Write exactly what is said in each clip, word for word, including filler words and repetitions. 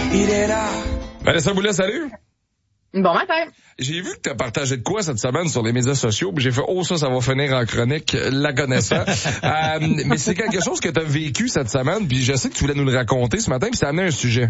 il est là. Vanessa Boulet, salut. Bon matin. J'ai vu que tu as partagé de quoi cette semaine sur les médias sociaux, puis j'ai fait « Oh, ça, ça va finir en chronique, la connaissant. » euh, Mais c'est quelque chose que tu as vécu cette semaine, puis je sais que tu voulais nous le raconter ce matin, puis ça a amené un sujet.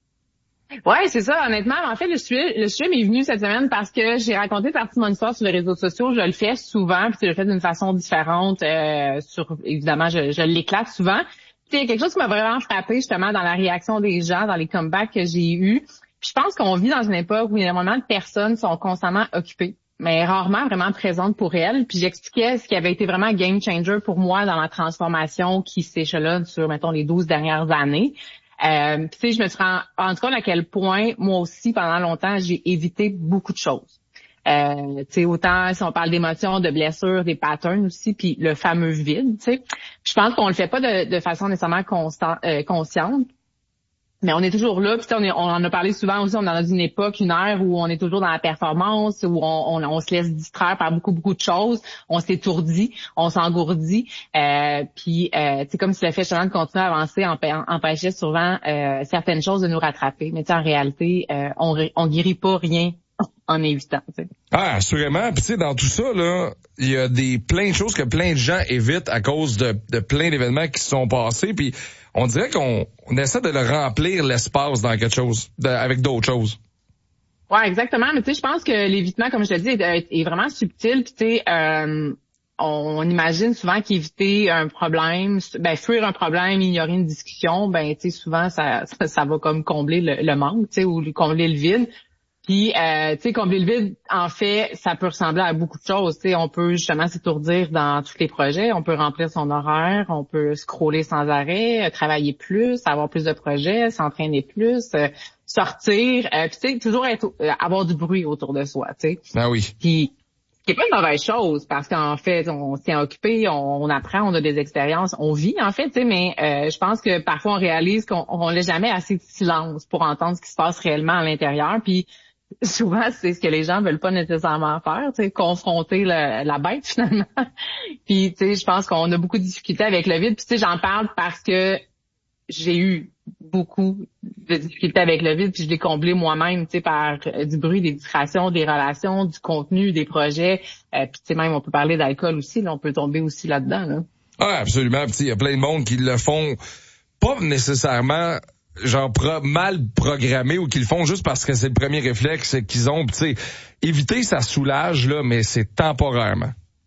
Ouais, c'est ça. Honnêtement, en fait, le sujet, le sujet m'est venu cette semaine parce que j'ai raconté partie de mon histoire sur les réseaux sociaux. Je le fais souvent, puis je le fais d'une façon différente. Euh, sur, évidemment, je, je l'éclate souvent. Puis il y a quelque chose qui m'a vraiment frappé justement dans la réaction des gens, dans les comebacks que j'ai eus. Puis je pense qu'on vit dans une époque où énormément de personnes sont constamment occupées, mais rarement vraiment présentes pour elles. Puis j'expliquais ce qui avait été vraiment game changer pour moi dans ma transformation qui s'échelonne sur, mettons, les douze dernières années. Euh, tu sais, je me suis rendu compte à quel point, moi aussi, pendant longtemps, j'ai évité beaucoup de choses. Euh, tu sais, autant si on parle d'émotions, de blessures, des patterns aussi, puis le fameux vide, tu sais. Je pense qu'on le fait pas de, de façon nécessairement constant, euh, consciente. Mais on est toujours là, puis on, est, on en a parlé souvent aussi, on est dans une époque, une ère où on est toujours dans la performance, où on, on, on se laisse distraire par beaucoup, beaucoup de choses, on s'étourdit, on s'engourdit, euh, puis euh, c'est comme si le fait justement de continuer à avancer empêchait souvent euh, certaines choses de nous rattraper. Mais en réalité, euh, on, on guérit pas rien en évitant. T'sais. Ah, assurément. Puis tu sais, dans tout ça, là, il y a des plein de choses que plein de gens évitent à cause de, de plein d'événements qui se sont passés, puis on dirait qu'on on essaie de le remplir l'espace dans quelque chose, de, avec d'autres choses. Ouais, exactement. Mais tu sais, je pense que l'évitement, comme je te dis, est, est vraiment subtil. Puis tu sais, euh, on, on imagine souvent qu'éviter un problème, ben fuir un problème, ignorer une discussion, ben tu sais, souvent ça, ça, ça va comme combler le, le manque, tu sais, ou combler le vide. Puis, euh, tu sais, combler le vide, en fait, ça peut ressembler à beaucoup de choses. Tu sais, on peut justement s'étourdir dans tous les projets. On peut remplir son horaire, on peut scroller sans arrêt, travailler plus, avoir plus de projets, s'entraîner plus, euh, sortir. Euh, puis, tu sais, toujours être, euh, avoir du bruit autour de soi, tu sais. Ah oui. Puis, ce qui est pas une mauvaise chose, parce qu'en fait, on s'est occupé, on, on apprend, on a des expériences, on vit, en fait, tu sais, mais euh, je pense que parfois, on réalise qu'on on laisse jamais assez de silence pour entendre ce qui se passe réellement à l'intérieur. Puis, souvent, c'est ce que les gens veulent pas nécessairement faire, tu sais, confronter le, la bête finalement. Puis, tu sais, je pense qu'on a beaucoup de difficultés avec le vide. Puis, tu sais, j'en parle parce que j'ai eu beaucoup de difficultés avec le vide, puis je l'ai comblé moi-même, tu sais, par du bruit, des distractions, des relations, du contenu, des projets. Euh, puis, tu sais, même, on peut parler d'alcool aussi, là, on peut tomber aussi là-dedans, là. Ah, absolument. Puis, il y a plein de monde qui le font pas nécessairement genre pro- mal programmés ou qu'ils le font juste parce que c'est le premier réflexe qu'ils ont. Tu sais, éviter, ça soulage, là, mais c'est temporairement.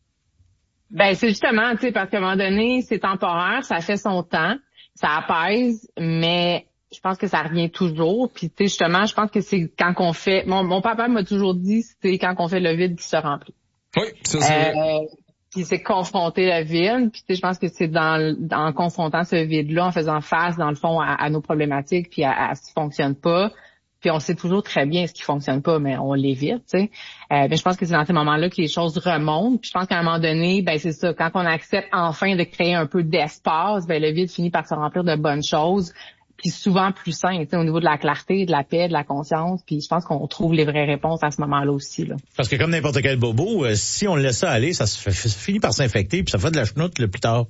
Ben, c'est justement, tu sais, parce qu'à un moment donné, c'est temporaire, ça fait son temps, ça apaise, mais je pense que ça revient toujours. Puis, tu sais, justement, je pense que c'est quand qu'on fait... Mon, mon papa m'a toujours dit, c'est quand qu'on fait le vide qui se remplit. Oui, ça, c'est euh, vrai. Puis c'est confronter le vide. Puis tu sais, je pense que c'est dans, en confrontant ce vide-là, en faisant face, dans le fond, à, à nos problématiques, puis à, à ce qui fonctionne pas. Puis on sait toujours très bien ce qui fonctionne pas, mais on l'évite, tu sais. Euh, mais je pense que c'est dans ces moments-là que les choses remontent. Puis je pense qu'à un moment donné, ben c'est ça, quand on accepte enfin de créer un peu d'espace, ben le vide finit par se remplir de bonnes choses. Puis souvent plus sain, tu sais, au niveau de la clarté, de la paix, de la conscience. Puis je pense qu'on trouve les vraies réponses à ce moment-là aussi, là. Parce que comme n'importe quel bobo, euh, si on le laisse ça aller, ça, se fait, ça finit par s'infecter, puis ça fait de la chenoute le plus tard.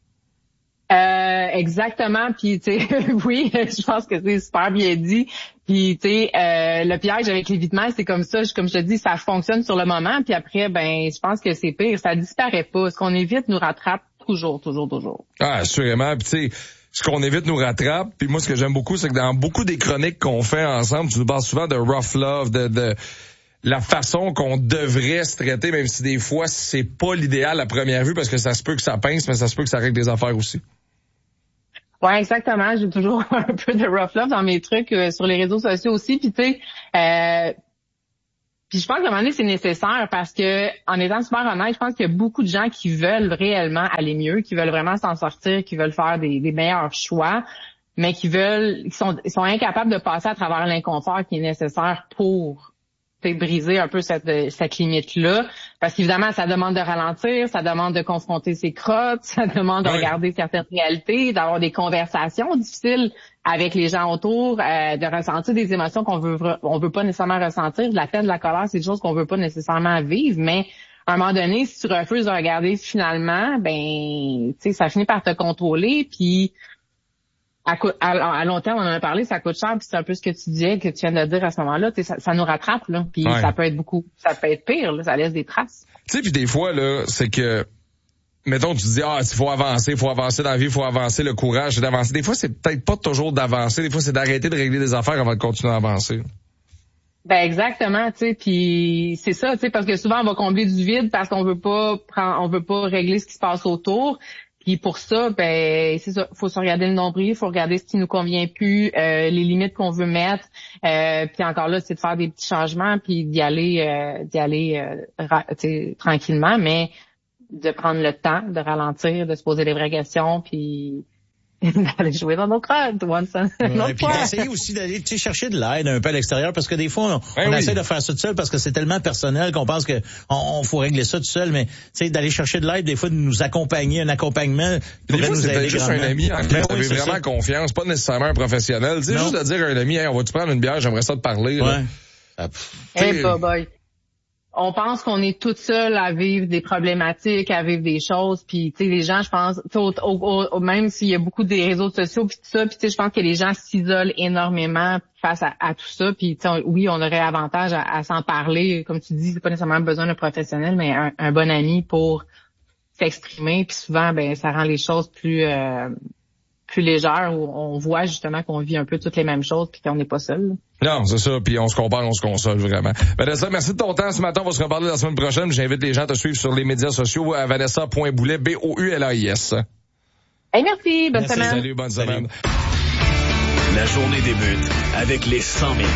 Euh, exactement. Puis tu sais, oui, je pense que c'est super bien dit. Puis tu sais, euh, le piège avec l'évitement, c'est comme ça. Comme je te dis, ça fonctionne sur le moment. Puis après, ben, je pense que c'est pire. Ça disparaît pas. Ce qu'on évite nous rattrape toujours, toujours, toujours. Ah, assurément. Puis tu sais, ce qu'on évite nous rattrape. Puis moi, ce que j'aime beaucoup, c'est que dans beaucoup des chroniques qu'on fait ensemble, tu nous parles souvent de rough love, de, de la façon qu'on devrait se traiter, même si des fois, c'est pas l'idéal à première vue, parce que ça se peut que ça pince, mais ça se peut que ça règle des affaires aussi. Ouais, exactement. J'ai toujours un peu de rough love dans mes trucs euh, sur les réseaux sociaux aussi. Puis tu sais, euh, puis je pense qu'à un moment donné, c'est nécessaire parce que, en étant super honnête, je pense qu'il y a beaucoup de gens qui veulent réellement aller mieux, qui veulent vraiment s'en sortir, qui veulent faire des, des meilleurs choix, mais qui veulent, qui sont, ils sont incapables de passer à travers l'inconfort qui est nécessaire pour briser un peu cette, cette limite-là. Parce qu'évidemment, ça demande de ralentir, ça demande de confronter ses crottes, ça demande de oui. regarder certaines réalités, d'avoir des conversations difficiles avec les gens autour, euh, de ressentir des émotions qu'on veut on veut pas nécessairement ressentir. De la peine, de la colère, c'est des choses qu'on veut pas nécessairement vivre, mais à un moment donné, si tu refuses de regarder finalement, ben, tu sais, ça finit par te contrôler, puis À, à, à long terme, on en a parlé, ça coûte cher, puis c'est un peu ce que tu disais, que tu viens de dire à ce moment-là, ça, ça nous rattrape, là, puis ouais. ça peut être beaucoup, ça peut être pire, là, ça laisse des traces. Tu sais, puis des fois, là, c'est que, mettons, tu dis, ah, il faut avancer, il faut avancer dans la vie, il faut avancer, le courage, c'est d'avancer. Des fois, c'est peut-être pas toujours d'avancer, des fois, c'est d'arrêter de régler des affaires avant de continuer à avancer. Ben exactement, tu sais, puis c'est ça, tu sais, parce que souvent on va combler du vide parce qu'on veut pas prendre, on veut pas régler ce qui se passe autour. Puis pour ça, ben c'est ça, faut se regarder le nombril, faut regarder ce qui nous convient plus, euh, les limites qu'on veut mettre. Euh, puis encore là, c'est de faire des petits changements, puis d'y aller, euh, d'y aller, euh, ra- tranquillement, mais de prendre le temps, de ralentir, de se poser les vraies questions, puis d'aller jouer dans nos crottes, one ouais, puis d'essayer aussi d'aller tu sais, chercher de l'aide un peu à l'extérieur, parce que des fois, on, ben on oui. essaie de faire ça tout seul parce que c'est tellement personnel qu'on pense que on, on faut régler ça tout seul, mais tu sais, d'aller chercher de l'aide, des fois, de nous accompagner, un accompagnement des fois, nous c'est aider juste un ami en qui ben tu avais oui, vraiment ça. confiance, pas nécessairement un professionnel. Tu sais, juste de dire à un ami, hey, on va-tu prendre une bière, j'aimerais ça te parler. Ouais. Là. Hey, bye bye. On pense qu'on est toute seule à vivre des problématiques, à vivre des choses, puis tu sais les gens, je pense, au, au, au, même s'il y a beaucoup des réseaux sociaux puis tout ça, puis tu sais je pense que les gens s'isolent énormément face à, à tout ça, puis oui, on aurait avantage à, à s'en parler, comme tu dis, c'est pas nécessairement besoin d'un professionnel, mais un, un bon ami pour s'exprimer, puis souvent ben ça rend les choses plus euh, plus légères, où on voit justement qu'on vit un peu toutes les mêmes choses puis qu'on n'est pas seul. Non, c'est ça, puis on se compare, on se console vraiment. Vanessa, merci de ton temps ce matin, on va se reparler la semaine prochaine. J'invite les gens à te suivre sur les médias sociaux à vanessa point boulet, B O U L A I S. Hey, merci, bonne merci, semaine. Salut, bonne semaine. La journée débute avec les cent mille